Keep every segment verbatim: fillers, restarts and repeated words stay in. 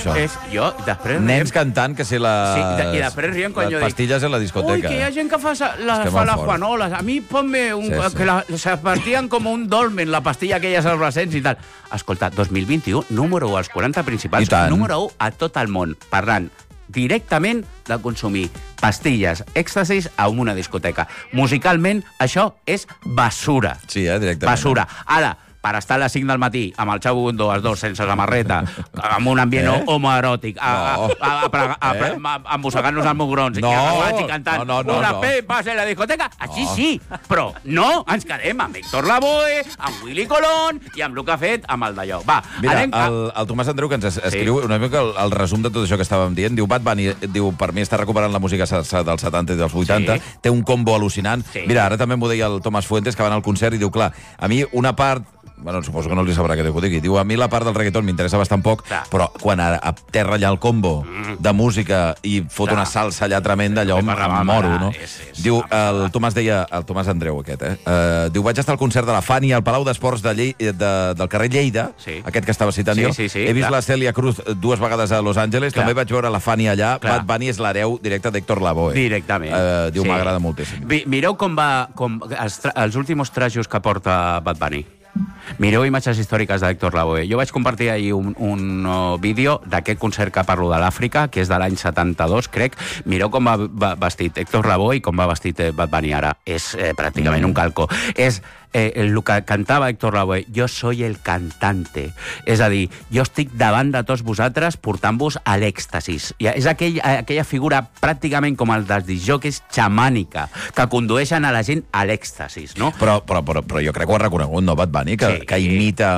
això? És, jo, després... Nens cantant que si les, sí, i després rient quan les jo dic... pastilles en la discoteca. Ui, que hi ha gent que fa, la, que fa les fort. Juanoles. A mi ponme un... Sí, sí. Que la, se partien com un dolmen, la pastilla aquelles adolescents i tal. Escolta, dos mil vint-i-u, número u als quaranta principals, número u a tot el món, parlant directament de consumir pastilles, èxtasis a una discoteca. Musicalment, això és basura. Sí, eh, directament. Basura. Ara, per estar a les cinc del matí, amb el Xavo Bundó, els dos, sense samarreta, amb un ambient eh? homoeròtic, a, no. a, a, a, a, a, a, a mossegant-nos els mugrons, no. i acabats i cantant, no, no, no, una no. pepas en la discoteca, així no. sí, però no, ens quedem amb Héctor Lavoe, amb Willy Colón i amb el que ha fet amb el d'allò. Va, mira, anem... el, el Tomàs Andreu, que ens escriu sí. una mica el, el resum de tot això que estàvem dient, diu, Bad Bunny, diu, per mi està recuperant la música dels setanta i dels vuitanta, sí. té un combo al·lucinant. Sí. Mira, ara també m'ho deia el Tomàs Fuentes, que va anar al concert, i diu, clar, a mi una part... Bueno, suposo que no li sabrà que ho digui. Diu, a mi la part del reggaeton m'interessa bastant poc, clar. Però quan a, a terra allà el combo mm. de música i fot clar. Una salsa allà tremenda, allò em, em moro, no? És, és, diu, el Tomàs deia, el Tomàs Andreu aquest, eh? Uh, diu, vaig estar al concert de la Fani al Palau d'Esports de Llei, de, del carrer Lleida, sí. aquest que estava citant sí, jo. Sí, sí, He vist clar. la Cèlia Cruz dues vegades a Los Angeles, clar. També vaig veure la Fani allà. Clar. Bad Bunny és l'hereu directe d'Héctor Lavoe. Directament. Uh, diu, sí. m'agrada moltíssim. Mireu com va, com, els, els últims trajos que porta Bad Bunny. Mireu imatges històriques d'Héctor Lavoe. Jo vaig compartir ahir un, un uh, vídeo d'aquest concert que parlo de l'Àfrica, que és de l'any setanta-dos, crec. Mireu com va, va vestit Héctor Lavoe i com va vestit eh, Bad Bunny ara. És eh, pràcticament mm. un calco. És eh, el que cantava Héctor Lavoe, jo soy el cantante. És a dir, jo estic davant de tots vosaltres portant-vos a l'èxtasis. És aquell, aquella figura pràcticament com el dels disjòqueis xamànica, que condueixen a la gent a l'èxtasis, no? Però, però, però, però jo crec que ho ha reconegut, no, Bad Bunny, que, sí, que imita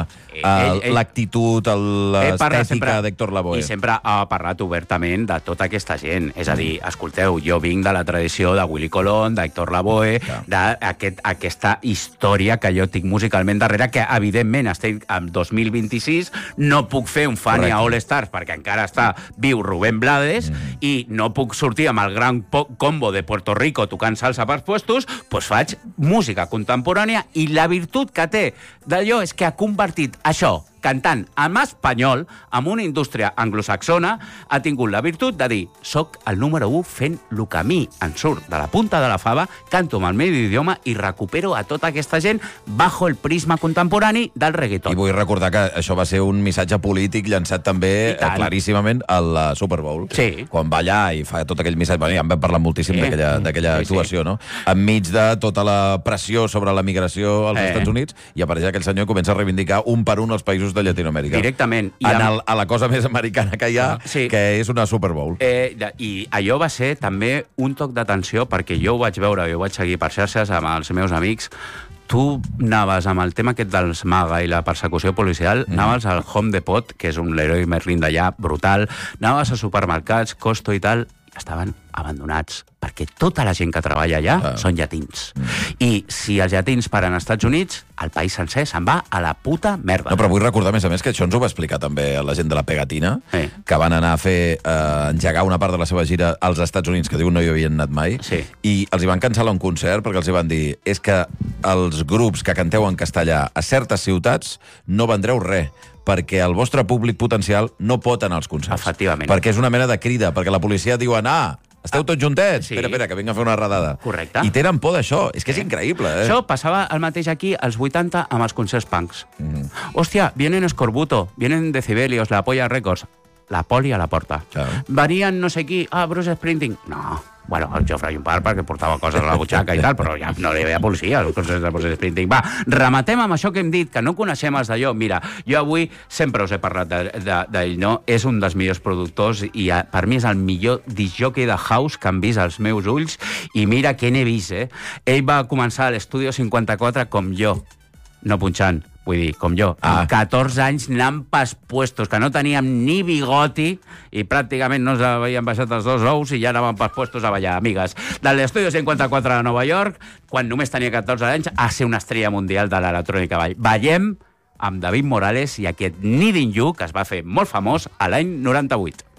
l'actitud, l'estètica d'Héctor Lavoe. I sempre ha parlat obertament de tota aquesta gent. És a dir, escolteu, jo vinc de la tradició de Willy Colón, d'Héctor Lavoe, d'aquesta història que jo tinc musicalment darrere, que evidentment estic en dos mil vint-i-sis, no puc fer un Fania All Stars perquè encara està viu Rubén Blades, mm. i no puc sortir amb el gran combo de Puerto Rico tocant salsa per puestos, doncs faig música contemporània, i la virtut que té d'allò és que ha convertit això, cantant en espanyol, amb una indústria anglosaxona, ha tingut la virtut de dir, soc el número u fent el que a mi em surt de la punta de la fava, canto amb el meu idioma i recupero a tota aquesta gent bajo el prisma contemporani del reggaeton. I vull recordar que això va ser un missatge polític llançat també claríssimament al Super Bowl. Sí. Quan va allà i fa tot aquell missatge, ja en vam parlar moltíssim sí. d'aquella sí, actuació, sí. no? Enmig de tota la pressió sobre la migració als eh. Estats Units, i apareix aquell senyor i comença a reivindicar un per un els països de Llatinoamèrica. Directament. I en el, a la cosa més americana que hi ha, sí. que és una Super Bowl. Eh, I allò va ser també un toc d'atenció, perquè jo ho vaig veure, jo ho vaig seguir per xarxes amb els meus amics. Tu anaves amb el tema aquest dels MAGA i la persecució policial, mm. anaves al Home Depot, que és un Leroy Merlin d'allà, brutal, anaves a supermercats, Costo i tal, estaven abandonats, perquè tota la gent que treballa allà ah. són llatins. Mm. I si els llatins paren als Estats Units, el país sencer se'n va a la puta merda. No, però vull recordar, a més a més, que això ens ho va explicar també a la gent de la Pegatina, sí. que van anar a fer eh, engegar una part de la seva gira als Estats Units, que diuen no hi havien anat mai, sí. i els hi van cancel·lar un concert perquè els hi van dir és que els grups que canteu en castellà a certes ciutats no vendreu res, perquè el vostre públic potencial no pot anar als concerts. Efectivament. Perquè és una mena de crida, perquè la policia diu ah, esteu tots juntets? Sí. Espera, espera, que vinc a fer una redada. Correcte. I tenen por d'això. És que és increïble, eh? Això passava el mateix aquí als vuitanta amb els concerts punks. Mm. Hòstia, vienen Escorbuto, vienen Decibelios, la Polla Records. La poli a la porta. Claro. Venien no sé qui, ah, Bruce Springsteen. No. Bueno, el Geoffrey un par perquè portava coses a la butxaca i tal, però ja no hi havia policia, els concerts de Bruce Springsteen. Va, rematem amb això que hem dit, que no coneixem els d'allò. Mira, jo avui sempre us he parlat d'ell, no? És un dels millors productors i per mi és el millor discjockey de house que han vist els meus ulls, i mira què n'he vist, eh? Ell va començar a l'Estudio cinquanta-quatre com jo, no punxant. Vull dir, com jo, ah. amb catorze anys anant pas puestos, que no teníem ni bigoti i pràcticament no ens havien baixat els dos ous i ja anàvem pas puestos a ballar, amigues. De l'Estudio cinquanta-quatre de Nova York, quan només tenia catorze anys, a ser una estrella mundial de l'electrònica ball. Ballem amb David Morales i aquest Needing You, que es va fer molt famós a l'any noranta-vuit.